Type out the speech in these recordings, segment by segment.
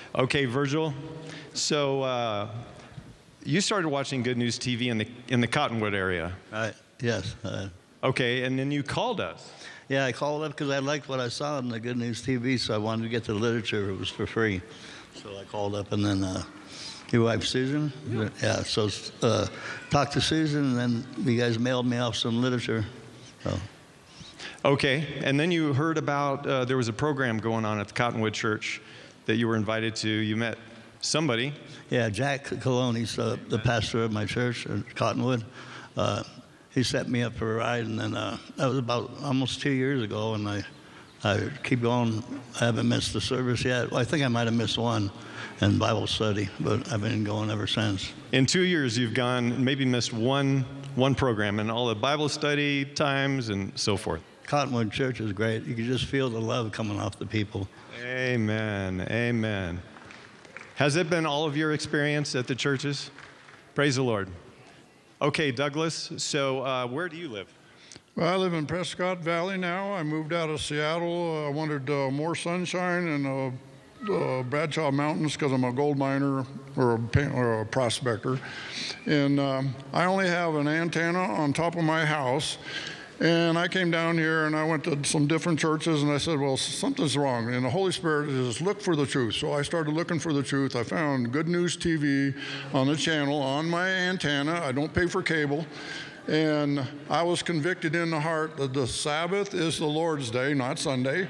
Okay, Virgil. So you started watching Good News TV in the Cottonwood area. Yes. Okay, and then you called us. Yeah, I called up because I liked what I saw on the Good News TV, so I wanted to get the literature. It was for free. So I called up, and then your wife, Susan? Yeah, so talked to Susan, and then you guys mailed me off some literature. So. Okay, and then you heard about there was a program going on at the Cottonwood Church that you were invited to. You met somebody. Yeah, Jack Colon, he's the pastor of my church at Cottonwood. He set me up for a ride, and then that was about almost 2 years ago, and I keep going. I haven't missed the service yet. Well, I think I might have missed one in Bible study, but I've been going ever since. In 2 years, you've gone, maybe missed one program, and all the Bible study times and so forth. Cottonwood Church is great. You can just feel the love coming off the people. Amen. Amen. Has it been all of your experience at the churches? Praise the Lord. Okay, Douglas, so where do you live? Well, I live in Prescott Valley now. I moved out of Seattle. I wanted more sunshine and Bradshaw Mountains because I'm a gold miner or a prospector. And I only have an antenna on top of my house. And I came down here and I went to some different churches and I said, well, something's wrong. And the Holy Spirit says, look for the truth. So I started looking for the truth. I found Good News TV on the channel on my antenna. I don't pay for cable. And I was convicted in the heart that the Sabbath is the Lord's day, not Sunday.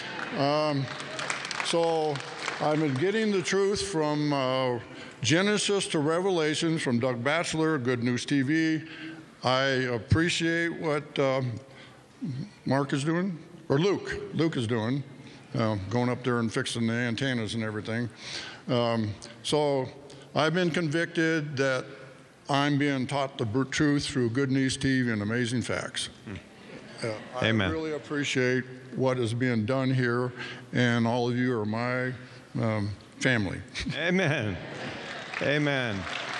So I've been getting the truth from Genesis to Revelation from Doug Batchelor, Good News TV. I appreciate what Mark is doing, or Luke is doing, going up there and fixing the antennas and everything. So I've been convicted that I'm being taught the truth through Good News TV and Amazing Facts. Amen. I really appreciate what is being done here, and all of you are my family. Amen. Amen.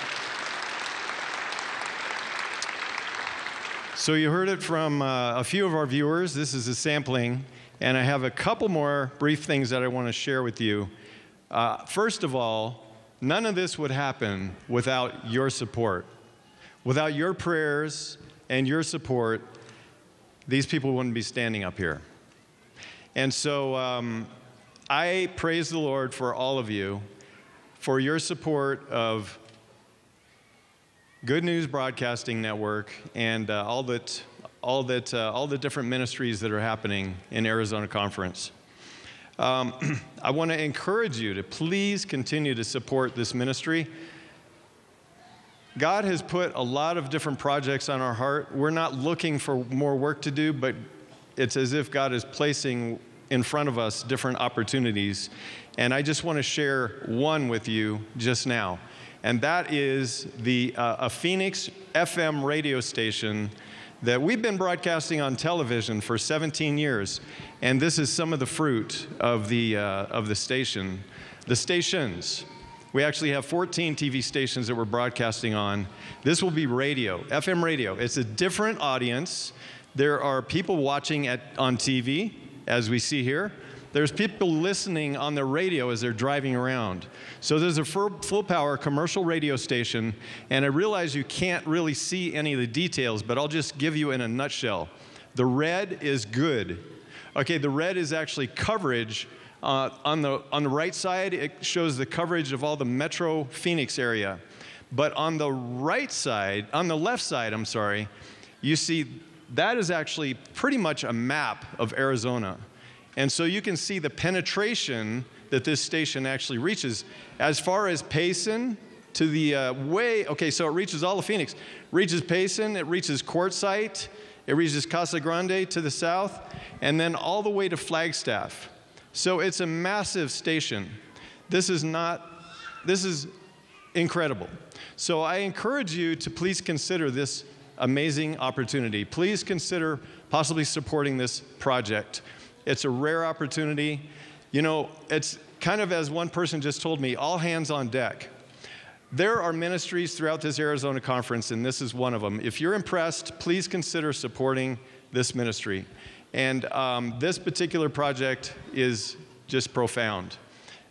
So you heard it from a few of our viewers. This is a sampling, and I have a couple more brief things that I want to share with you. First of all, none of this would happen without your support. Without your prayers and your support, these people wouldn't be standing up here. And so I praise the Lord for all of you, for your support of Good News Broadcasting Network and all the different ministries that are happening in Arizona Conference. I want to encourage you to please continue to support this ministry. God has put a lot of different projects on our heart. We're not looking for more work to do, but it's as if God is placing in front of us different opportunities. And I just want to share one with you just now. And that is a Phoenix FM radio station that we've been broadcasting on television for 17 years. And this is some of the fruit of the station. The stations. We actually have 14 TV stations that we're broadcasting on. This will be radio, FM radio. It's a different audience. There are people watching on TV, as we see here. There's people listening on the radio as they're driving around. So there's a full power commercial radio station, and I realize you can't really see any of the details, but I'll just give you in a nutshell. The red is good. Okay, the red is actually coverage. On the right side, it shows the coverage of all the Metro Phoenix area. But on the left side, you see that is actually pretty much a map of Arizona. And so you can see the penetration that this station actually reaches. As far as Payson to the so it reaches all of Phoenix. It reaches Payson, it reaches Quartzsite, it reaches Casa Grande to the south, and then all the way to Flagstaff. So it's a massive station. This is incredible. So I encourage you to please consider this amazing opportunity. Please consider possibly supporting this project. It's a rare opportunity. You know, it's kind of, as one person just told me, all hands on deck. There are ministries throughout this Arizona Conference, and this is one of them. If you're impressed, please consider supporting this ministry. And this particular project is just profound.